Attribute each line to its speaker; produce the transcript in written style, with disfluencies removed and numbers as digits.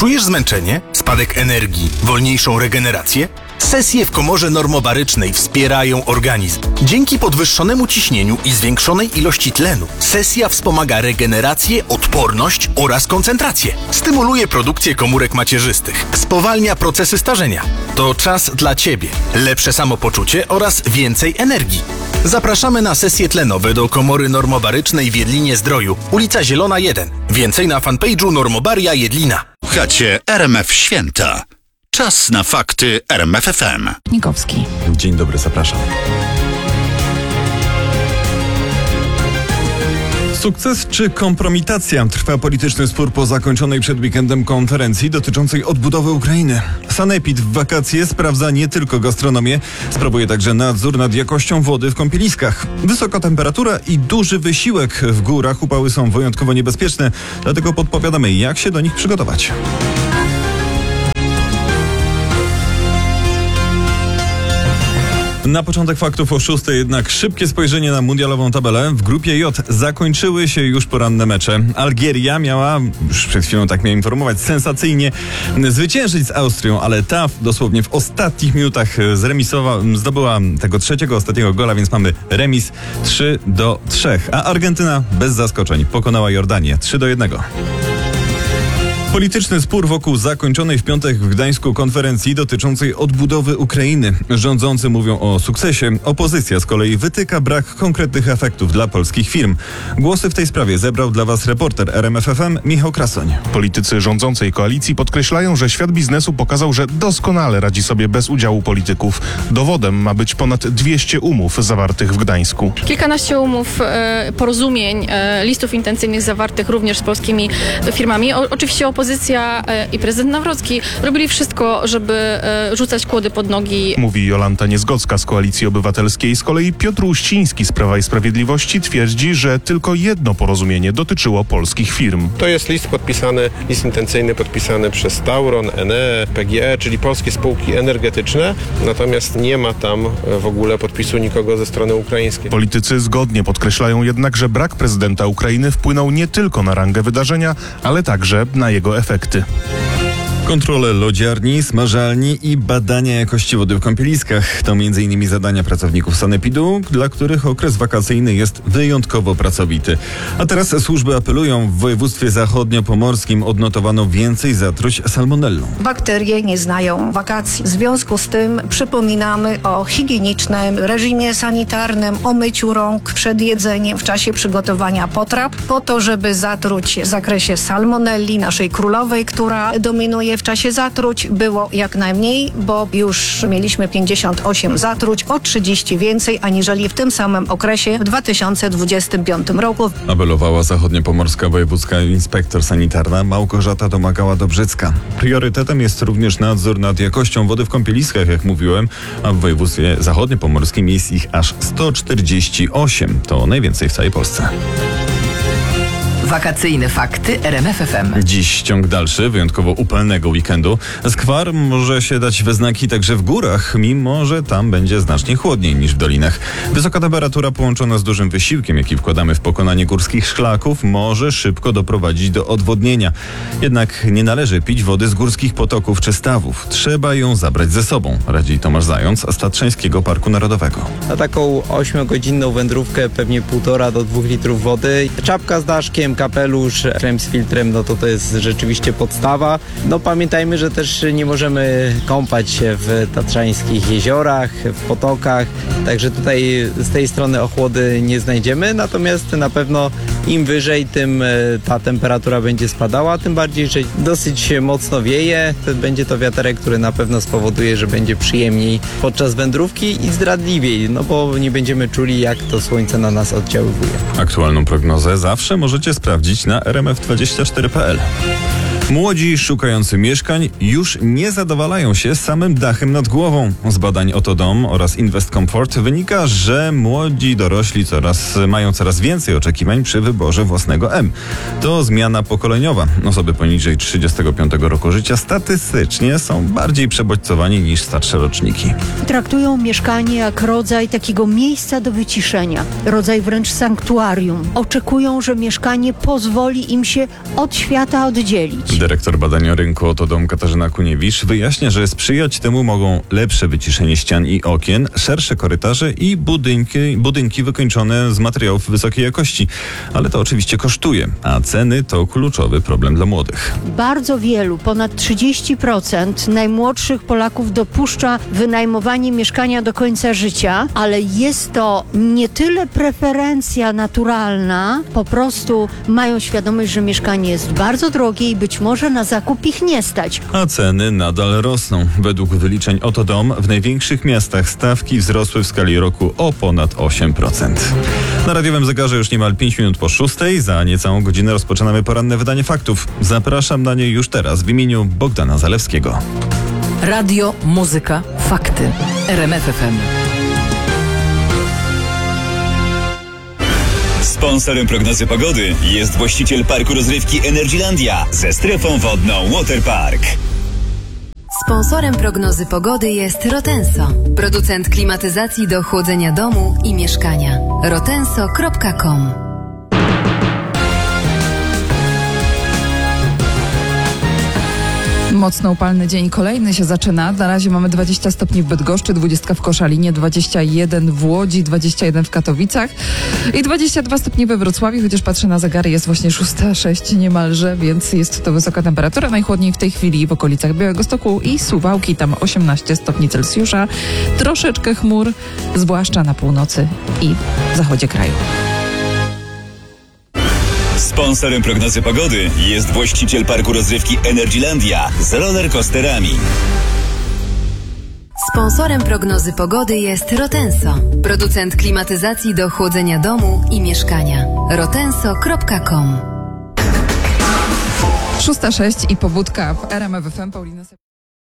Speaker 1: Czujesz zmęczenie, spadek energii, wolniejszą regenerację? Sesje w komorze normobarycznej wspierają organizm. Dzięki podwyższonemu ciśnieniu i zwiększonej ilości tlenu sesja wspomaga regenerację, odporność oraz koncentrację. Stymuluje produkcję komórek macierzystych. Spowalnia procesy starzenia. To czas dla Ciebie. Lepsze samopoczucie oraz więcej energii. Zapraszamy na sesje tlenowe do komory normobarycznej w Jedlinie-Zdroju, ulica Zielona 1. Więcej na fanpage'u Normobaria Jedlina.
Speaker 2: Słuchacie RMF Święta. Czas na fakty RMF FM.
Speaker 3: Nikowski.
Speaker 4: Dzień dobry, zapraszam. Sukces czy kompromitacja? Trwa polityczny spór po zakończonej przed weekendem konferencji dotyczącej odbudowy Ukrainy. Sanepid w wakacje sprawdza nie tylko gastronomię, sprawuje także nadzór nad jakością wody w kąpieliskach. Wysoka temperatura i duży wysiłek w górach upały są wyjątkowo niebezpieczne, dlatego podpowiadamy, jak się do nich przygotować. Na początek faktów o 6:00 jednak szybkie spojrzenie na mundialową tabelę. W grupie J zakończyły się już poranne mecze. Algieria miała, już przed chwilą tak miałem informować, sensacyjnie zwyciężyć z Austrią, ale ta dosłownie w ostatnich minutach zdobyła tego ostatniego gola, więc mamy remis 3-3. A Argentyna bez zaskoczeń pokonała Jordanię 3-1. Polityczny spór wokół zakończonej w piątek w Gdańsku konferencji dotyczącej odbudowy Ukrainy. Rządzący mówią o sukcesie, opozycja z kolei wytyka brak konkretnych efektów dla polskich firm. Głosy w tej sprawie zebrał dla Was reporter RMF FM Michał Krasoń.
Speaker 5: Politycy rządzącej koalicji podkreślają, że świat biznesu pokazał, że doskonale radzi sobie bez udziału polityków. Dowodem ma być ponad 200 umów zawartych w Gdańsku.
Speaker 6: Kilkanaście umów, porozumień, listów intencyjnych zawartych również z polskimi firmami. Oczywiście opozycja i prezydent Nawrocki robili wszystko, żeby rzucać kłody pod nogi.
Speaker 5: Mówi Jolanta Niezgodzka z Koalicji Obywatelskiej. Z kolei Piotr Uściński z Prawa i Sprawiedliwości twierdzi, że tylko jedno porozumienie dotyczyło polskich firm.
Speaker 7: To jest list intencyjny podpisany przez Tauron, Enea, PGE, czyli polskie spółki energetyczne, natomiast nie ma tam w ogóle podpisu nikogo ze strony ukraińskiej.
Speaker 5: Politycy zgodnie podkreślają jednak, że brak prezydenta Ukrainy wpłynął nie tylko na rangę wydarzenia, ale także na jego efekty.
Speaker 4: Kontrole lodziarni, smażalni i badania jakości wody w kąpieliskach. To m.in. zadania pracowników Sanepidu, dla których okres wakacyjny jest wyjątkowo pracowity. A teraz służby apelują, w województwie zachodniopomorskim odnotowano więcej zatruć salmonellą.
Speaker 8: Bakterie nie znają wakacji. W związku z tym przypominamy o higienicznym reżimie sanitarnym, o myciu rąk przed jedzeniem w czasie przygotowania potraw, po to, żeby zatruć w zakresie salmonelli, naszej królowej, która dominuje w czasie zatruć, było jak najmniej, bo już mieliśmy 58 zatruć, o 30 więcej, aniżeli w tym samym okresie w 2025 roku.
Speaker 4: Apelowała zachodniopomorska wojewódzka inspektor sanitarna Małgorzata Domagała-Dobrzycka. Priorytetem jest również nadzór nad jakością wody w kąpieliskach, jak mówiłem, a w województwie zachodniopomorskim jest ich aż 148. To najwięcej w całej Polsce.
Speaker 3: Wakacyjne fakty RMF FM.
Speaker 4: Dziś ciąg dalszy, wyjątkowo upalnego weekendu. Skwar może się dać we znaki także w górach, mimo że tam będzie znacznie chłodniej niż w dolinach. Wysoka temperatura połączona z dużym wysiłkiem, jaki wkładamy w pokonanie górskich szlaków, może szybko doprowadzić do odwodnienia. Jednak nie należy pić wody z górskich potoków czy stawów. Trzeba ją zabrać ze sobą, radzi Tomasz Zając z Tatrzańskiego Parku Narodowego.
Speaker 9: Na taką 8-godzinną wędrówkę pewnie 1,5 do 2 litrów wody. Czapka z daszkiem, kapelusz, krem z filtrem, no to jest rzeczywiście podstawa. No pamiętajmy, że też nie możemy kąpać się w tatrzańskich jeziorach, w potokach, także tutaj z tej strony ochłody nie znajdziemy, natomiast na pewno im wyżej, tym ta temperatura będzie spadała, tym bardziej, że dosyć mocno wieje. Będzie to wiaterek, który na pewno spowoduje, że będzie przyjemniej podczas wędrówki i zdradliwiej, no bo nie będziemy czuli, jak to słońce na nas oddziaływuje.
Speaker 4: Aktualną prognozę zawsze możecie sprawdzić na rmf24.pl. Młodzi szukający mieszkań już nie zadowalają się samym dachem nad głową. Z badań Oto Dom oraz Invest Comfort wynika, że młodzi dorośli mają coraz więcej oczekiwań przy wyborze własnego M. To zmiana pokoleniowa. Osoby poniżej 35 roku życia statystycznie są bardziej przebodźcowani niż starsze roczniki.
Speaker 10: Traktują mieszkanie jak rodzaj takiego miejsca do wyciszenia, rodzaj wręcz sanktuarium. Oczekują, że mieszkanie pozwoli im się od świata oddzielić.
Speaker 4: Dyrektor badania rynku Otodom Katarzyna Kuniewicz wyjaśnia, że sprzyjać temu mogą lepsze wyciszenie ścian i okien, szersze korytarze i budynki wykończone z materiałów wysokiej jakości. Ale to oczywiście kosztuje, a ceny to kluczowy problem dla młodych.
Speaker 10: Bardzo wielu, ponad 30% najmłodszych Polaków dopuszcza wynajmowanie mieszkania do końca życia, ale jest to nie tyle preferencja naturalna, po prostu mają świadomość, że mieszkanie jest bardzo drogie i być może na zakup ich nie stać.
Speaker 4: A ceny nadal rosną. Według wyliczeń Otodom w największych miastach stawki wzrosły w skali roku o ponad 8%. Na radiowym zegarze już niemal 5 minut po 6:00. Za niecałą godzinę rozpoczynamy poranne wydanie faktów. Zapraszam na nie już teraz w imieniu Bogdana Zalewskiego.
Speaker 3: Radio, muzyka, fakty. RMF FM.
Speaker 11: Sponsorem prognozy pogody jest właściciel parku rozrywki Energylandia ze strefą wodną Waterpark.
Speaker 12: Sponsorem prognozy pogody jest Rotenso, producent klimatyzacji do chłodzenia domu i mieszkania. rotenso.com.
Speaker 13: Mocno upalny dzień kolejny się zaczyna. Na razie mamy 20 stopni w Bydgoszczy, 20 w Koszalinie, 21 w Łodzi, 21 w Katowicach i 22 stopnie we Wrocławiu, chociaż patrzę na zegary, jest właśnie 6:06 niemalże, więc jest to wysoka temperatura. Najchłodniej w tej chwili w okolicach Białegostoku i Suwałki, tam 18 stopni Celsjusza. Troszeczkę chmur, zwłaszcza na północy i zachodzie kraju.
Speaker 11: Sponsorem prognozy pogody jest właściciel parku rozrywki Energylandia z rollercoasterami.
Speaker 12: Sponsorem prognozy pogody jest Rotenso, producent klimatyzacji do chłodzenia domu i mieszkania. rotenso.com.
Speaker 13: 6:06 i pobudka w RMF FM. Paulina